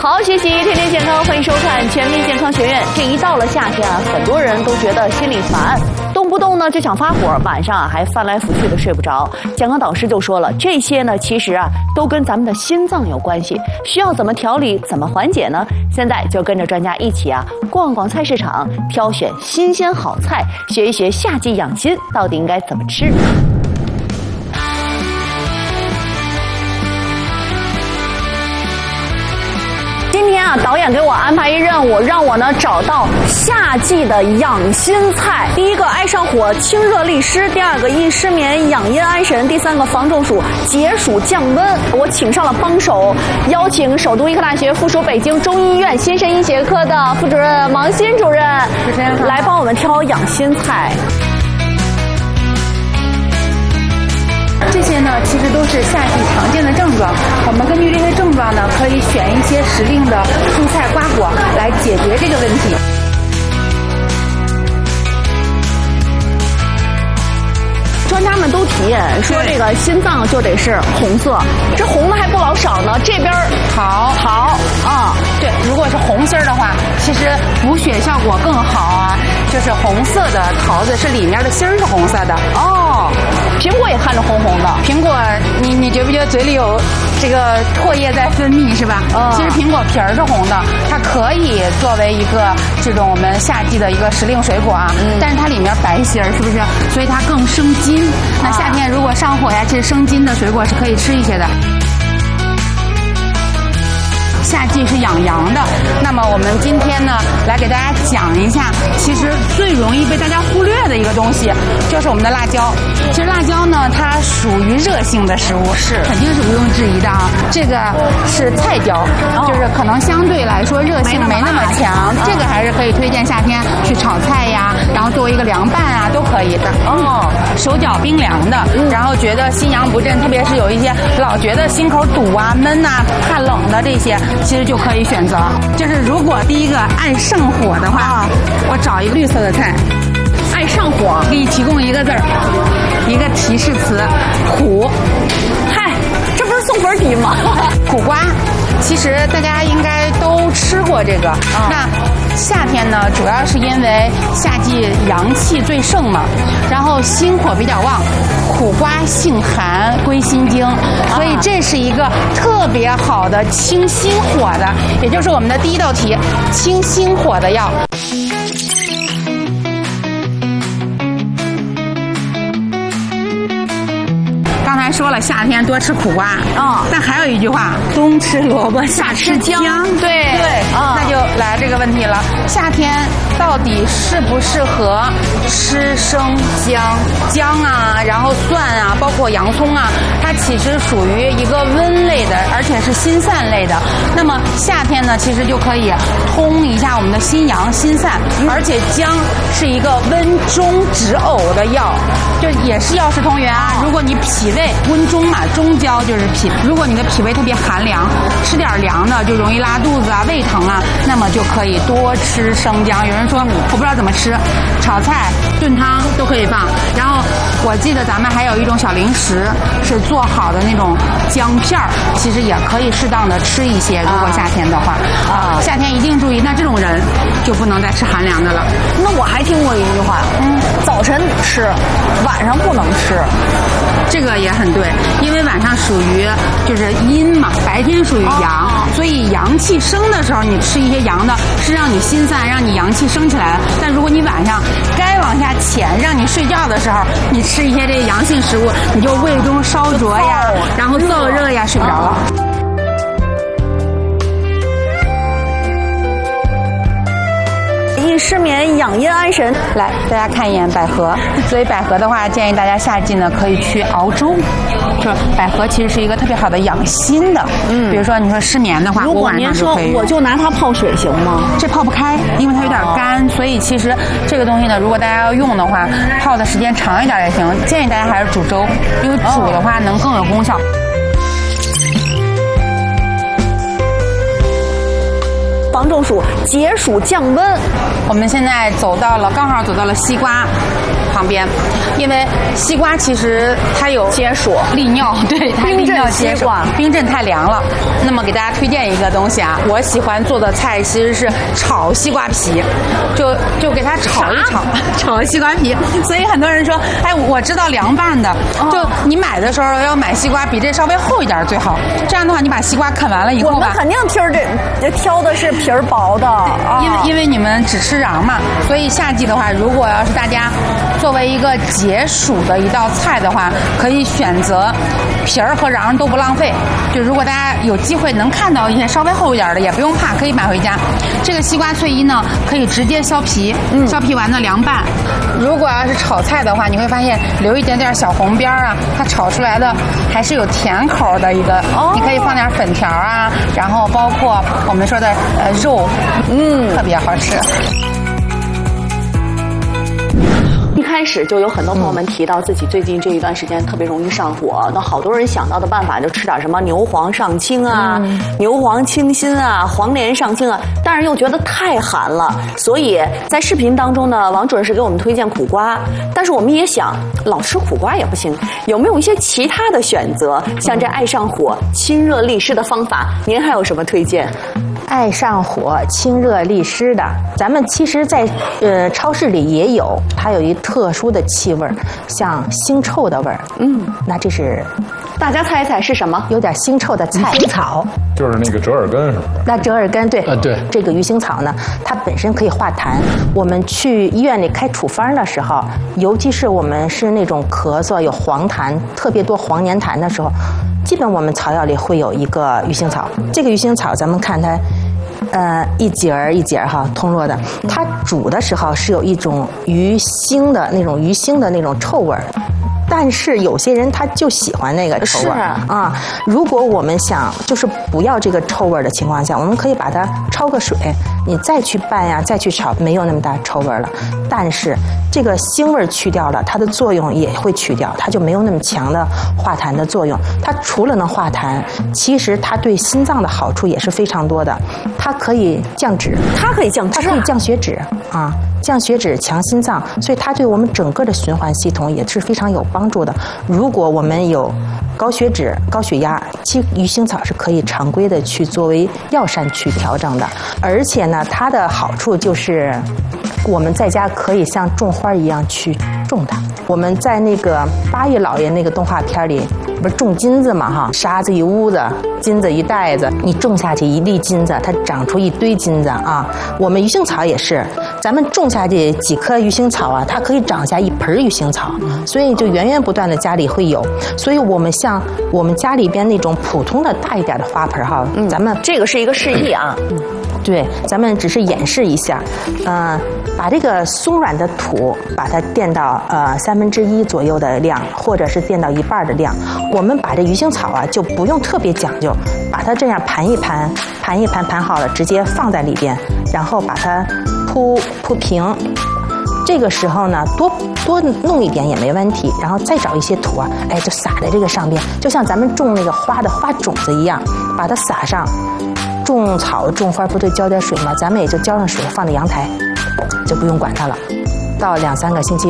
好，学习天天健康，欢迎收看全民健康学院。这一到了夏天啊，很多人都觉得心里烦，动不动呢就想发火，晚上还翻来覆去的睡不着。健康导师就说了，这些呢其实啊都跟咱们的心脏有关系，需要怎么调理，怎么缓解呢？现在就跟着专家一起啊逛逛菜市场，挑选新鲜好菜，学一学夏季养心到底应该怎么吃。今天啊，导演给我安排一任务，让我呢找到夏季的养心菜。第一个爱上火清热利湿，第二个益失眠养阴安神，第三个防中暑解暑降温。我请上了帮手，邀请首都医科大学附属北京中医院心肾医学科的副主任王鑫主任来帮我们挑养心菜。 这些呢，其实都是夏季常见的症状。我们根据这些症状呢，可以选一些时令的蔬菜瓜果来解决这个问题。 专家们都提说，这个心脏就得是红色，这红的还不老少呢。这边桃啊， 对，如果是红心儿的话，其实补血效果更好啊。就是红色的桃子是里面的芯儿是红色的哦。苹果也看着红红的， 苹果你觉不觉得嘴里有这个唾液在分泌是吧？其实苹果皮儿是红的，它可以作为一个这种我们夏季的一个时令水果啊。但是它里面白芯儿是不是？所以它更生津。那夏天如果上火呀，其实生津的水果是可以吃一些的。夏季是养阳的，那么我们今天呢，来给大家讲一下，其实最容易被大家忽略的一个东西，就是我们的辣椒。其实辣椒呢，它属于热性的食物，是肯定是毋庸置疑的啊。这个是菜椒，就是可能相对来说热性没那么强，这个还是可以推荐夏天去炒菜呀，然后作为一个凉拌啊，都可以的。手脚冰凉的，然后觉得心阳不振，特别是有一些老觉得心口堵啊、闷啊、怕冷的这些。其实就可以选择，就是如果第一个爱上火的话，我找一个绿色的菜， 爱上火， 给你提供一个字儿，一个提示词，苦。 嗨，这不是送分题吗？ 苦瓜，其实大家应该都吃过这个。那夏天呢，主要是因为夏季阳气最盛嘛，然后心火比较旺，苦瓜性寒，归心经，所以这是一个特别好的清心火的，也就是我们的第一道题，清心火的药。刚才说了，夏天多吃苦瓜但还有一句话，冬吃萝卜夏吃姜。对，那就来这个问题了，夏天到底适不适合吃生姜？姜啊，然后蒜啊，包括洋葱啊，它其实属于一个温类的，而且是心散类的。那么夏天呢，其实就可以通一下我们的心阳心散，而且姜是一个温中止呕的药，就也是药食同源啊。如果你脾胃温中嘛，中焦就是脾。如果你的脾胃特别寒凉，吃点凉的就容易拉肚子啊、胃疼啊，那么就可以多吃生姜。有人说我不知道怎么吃，炒菜、炖汤都可以放。然后我记得咱们还有一种小零食是做好的那种姜片儿，其实也可以适当的吃一些。如果夏天的话夏天一定注意，那这种人就不能再吃寒凉的了。 那我还听过一句话，早晨吃，晚上不能吃。 这个也很对，因为晚上属于就是阴嘛，白天属于阳，所以阳气升的时候，你吃一些阳的，是让你心散，让你阳气升起来了。但如果你晚上该往下潜，让你睡觉的时候，你吃一些这个阳性食物，你就胃中烧灼呀，然后燥热呀，睡不着了。 益失眠养阴安神。 来，大家看一眼百合。所以百合的话，建议大家夏季呢可以去熬粥。就是百合其实是一个特别好的养心的。比如说你说失眠的话， 如果您说我就拿它泡水行吗？ 这泡不开，因为它有点干，所以其实这个东西呢，如果大家要用的话，泡的时间长一点也行。建议大家还是煮粥，因为煮的话能更有功效。 防中暑、解暑降温。 我们现在刚好走到了西瓜旁边，因为西瓜其实它有解暑、 利尿，对，它利尿解暑。冰镇太凉了。那么给大家推荐一个东西啊，我喜欢做的菜其实是炒西瓜皮，就给它炒一炒，炒西瓜皮。所以很多人说，哎，我知道凉拌的，就你买的时候要买西瓜比这稍微厚一点最好。这样的话，你把西瓜啃完了以后吧， 我们肯定挑的是皮儿薄的， 因为你们只吃瓤嘛，所以夏季的话，如果要是大家作为一个解暑的一道菜的话，可以选择皮儿和瓤都不浪费。就如果大家有机会能看到一些稍微厚一点的，也不用怕，可以买回家。这个西瓜脆衣呢，可以直接削皮，削皮完了凉拌。如果要是炒菜的话，你会发现留一点点小红边啊，它炒出来的还是有甜口的一个。你可以放点粉条啊，然后包括我们说的肉，特别好吃。 一开始就有很多朋友们提到自己最近这一段时间特别容易上火，那好多人想到的办法就吃点什么牛黄上清啊、牛黄清心啊、黄连上清啊，但是又觉得太寒了，所以在视频当中呢，王主任是给我们推荐苦瓜，但是我们也想老吃苦瓜也不行，有没有一些其他的选择？像这爱上火、清热利湿的方法，您还有什么推荐？ 爱上火、清热利湿的，咱们其实在超市里也有，它有一特殊的气味，像腥臭的味儿。那这是， 大家猜一猜是什么？ 有点腥臭的菜。鱼腥草， 就是那个折耳根是吧？ 那折耳根对， 对， 这个鱼腥草呢，它本身可以化痰。我们去医院里开处方的时候，尤其是我们是那种咳嗽有黄痰，特别多黄黏痰的时候，基本我们草药里会有一个鱼腥草。这个鱼腥草，咱们看它。一节儿一节儿哈，通络的。它煮的时候是有一种鱼腥的那种臭味儿，但是有些人他就喜欢那个臭味儿啊。如果我们想就是不要这个臭味儿的情况下，我们可以把它焯个水，你再去拌呀，再去炒，没有那么大臭味儿了。但是这个腥味儿去掉了，它的作用也会去掉，它就没有那么强的化痰的作用。它除了能化痰，其实它对心脏的好处也是非常多的。它可以降脂，它可以降血脂啊，降血脂强心脏，所以它对我们整个的循环系统也是非常有帮助的。如果我们有高血脂、高血压，其实鱼腥草是可以常规的去作为药膳去调整的。而且呢，它的好处就是我们在家可以像种花一样去种它。我们在那个八月老爷那个动画片里，不是种金子嘛哈，沙子一屋子，金子一袋子，你种下去一粒金子，它长出一堆金子啊。我们鱼腥草也是，咱们种下去几棵鱼腥草啊，它可以长下一盆鱼腥草，所以就源源不断的家里会有。所以我们像我们家里边那种普通的大一点的花盆哈，咱们这个是一个示意啊。 对，咱们只是演示一下，把这个松软的土，把它垫到1/3左右的量，或者是垫到1半的量。我们把这鱼腥草啊，就不用特别讲究，把它这样盘一盘好了，直接放在里边，然后把它铺平。这个时候呢，多弄一点也没问题，然后再找一些土啊，哎，就撒在这个上边，就像咱们种那个花的花种子一样，把它撒上。种草种花不对浇点水吗？咱们也就浇上水，放在阳台，就不用管它了。到2-3个星期